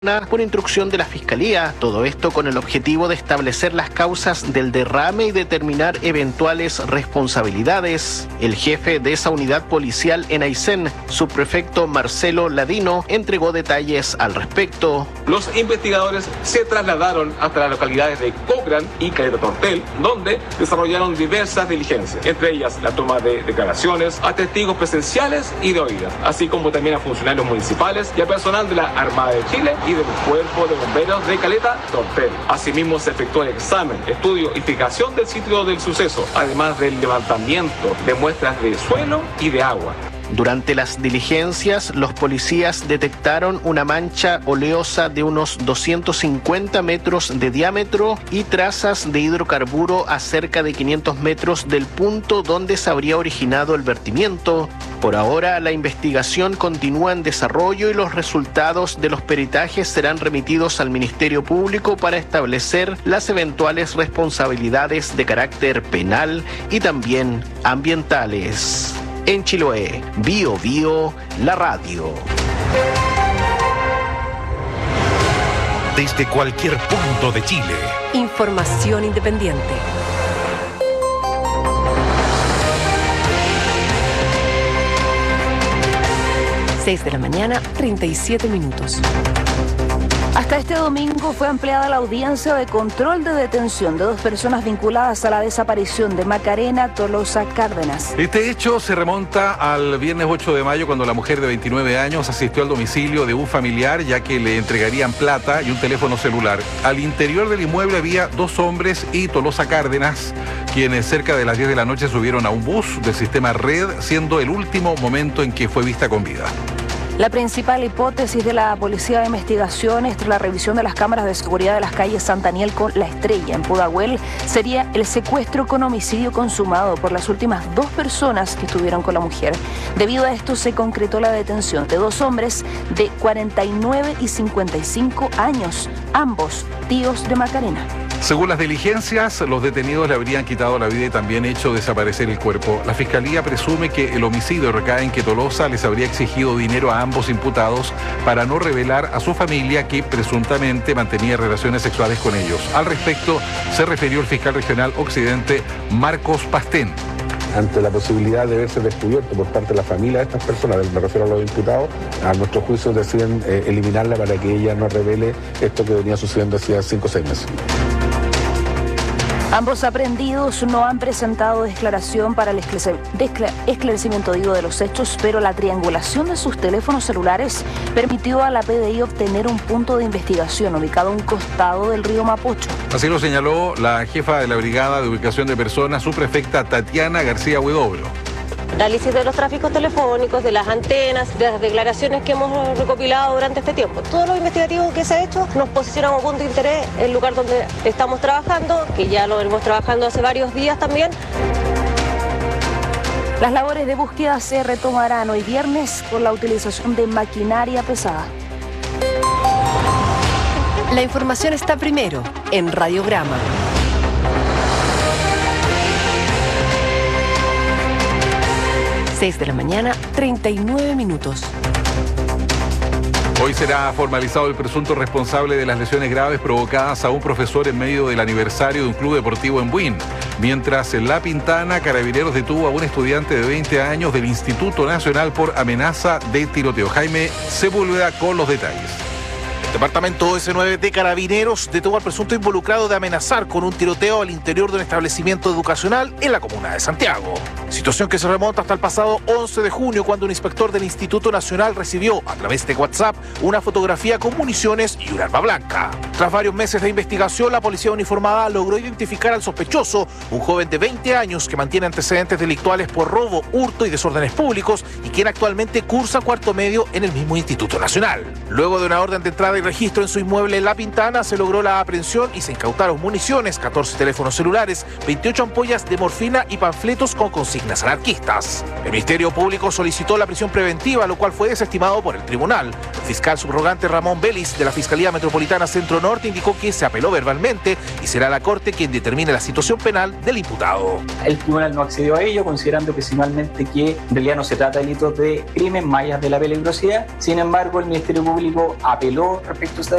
por instrucción de la Fiscalía. Todo esto con el objetivo de establecer las causas del derrame y determinar eventuales responsabilidades. El jefe de esa unidad policial en Aysén, subprefecto Marcelo Ladino, entregó detalles al respecto. Los investigadores se trasladaron hasta las localidades de Cochrane y Caleta Tortel, donde desarrollaron diversas diligencias, entre ellas la toma de declaraciones a testigos presenciales y de oídas, así como también a funcionarios municipales y a personal de la Armada de Chile y del Cuerpo de Bomberos de Caleta Tortel. Asimismo, se efectuó el examen, estudio y fijación del sitio del suceso, además del levantamiento de muestras de suelo y de agua. Durante las diligencias, los policías detectaron una mancha oleosa de unos 250 metros de diámetro y trazas de hidrocarburo a cerca de 500 metros del punto donde se habría originado el vertimiento. Por ahora, la investigación continúa en desarrollo y los resultados de los peritajes serán remitidos al Ministerio Público para establecer las eventuales responsabilidades de carácter penal y también ambientales. En Chiloé, Bio Bio, la radio. Desde cualquier punto de Chile. Información independiente. Seis de la mañana, 37 minutos. Hasta este domingo fue ampliada la audiencia de control de detención de 2 personas vinculadas a la desaparición de Macarena Tolosa Cárdenas. Este hecho se remonta al viernes 8 de mayo, cuando la mujer de 29 años asistió al domicilio de un familiar, ya que le entregarían plata y un teléfono celular. Al interior del inmueble había 2 hombres y Tolosa Cárdenas, quienes cerca de las 10 de la noche subieron a un bus del sistema Red, siendo el último momento en que fue vista con vida. La principal hipótesis de la Policía de Investigaciones, tras la revisión de las cámaras de seguridad de las calles Santa Daniel con La Estrella en Pudahuel, sería el secuestro con homicidio consumado por las últimas 2 personas que estuvieron con la mujer. Debido a esto se concretó la detención de 2 hombres de 49 y 55 años, ambos tíos de Macarena. Según las diligencias, los detenidos le habrían quitado la vida y también hecho desaparecer el cuerpo. La Fiscalía presume que el homicidio recae en que Tolosa les habría exigido dinero a ambos imputados para no revelar a su familia que presuntamente mantenía relaciones sexuales con ellos. Al respecto, se refirió el fiscal regional Occidente, Marcos Pastén. Ante la posibilidad de verse descubierto por parte de la familia de estas personas, me refiero a los imputados, a nuestro juicio deciden eliminarla para que ella no revele esto que venía sucediendo hacía 5 o 6 meses. Ambos aprehendidos no han presentado declaración para el esclarecimiento de los hechos, pero la triangulación de sus teléfonos celulares permitió a la PDI obtener un punto de investigación ubicado a un costado del río Mapocho. Así lo señaló la jefa de la Brigada de Ubicación de Personas, subprefecta Tatiana García Huidobro. Análisis de los tráficos telefónicos, de las antenas, de las declaraciones que hemos recopilado durante este tiempo. Todo lo investigativo que se ha hecho nos posiciona como punto de interés el lugar donde estamos trabajando, que ya lo venimos trabajando hace varios días también. Las labores de búsqueda se retomarán hoy viernes con la utilización de maquinaria pesada. La información está primero en Radiograma. 6 de la mañana, 39 minutos. Hoy será formalizado el presunto responsable de las lesiones graves provocadas a un profesor en medio del aniversario de un club deportivo en Buin. Mientras en La Pintana, Carabineros detuvo a un estudiante de 20 años del Instituto Nacional por amenaza de tiroteo. Jaime Sepúlveda con los detalles. Departamento S9 de Carabineros detuvo al presunto involucrado de amenazar con un tiroteo al interior de un establecimiento educacional en la comuna de Santiago. Situación que se remonta hasta el pasado 11 de junio, cuando un inspector del Instituto Nacional recibió a través de WhatsApp una fotografía con municiones y un arma blanca. Tras varios meses de investigación, la policía uniformada logró identificar al sospechoso, un joven de 20 años que mantiene antecedentes delictuales por robo, hurto y desórdenes públicos y quien actualmente cursa 4º medio en el mismo Instituto Nacional. Luego de una orden de entrada y registro en su inmueble en La Pintana, se logró la aprehensión y se incautaron municiones, 14 teléfonos celulares, 28 ampollas de morfina y panfletos con consignas anarquistas. El Ministerio Público solicitó la prisión preventiva, lo cual fue desestimado por el tribunal. El fiscal subrogante Ramón Vélez de la Fiscalía Metropolitana Centro Norte indicó que se apeló verbalmente y será la Corte quien determine la situación penal del imputado. El tribunal no accedió a ello, considerando principalmente que en realidad no se trata de delitos de crimen, más allá de la peligrosidad. Sin embargo, el Ministerio Público apeló respecto a esta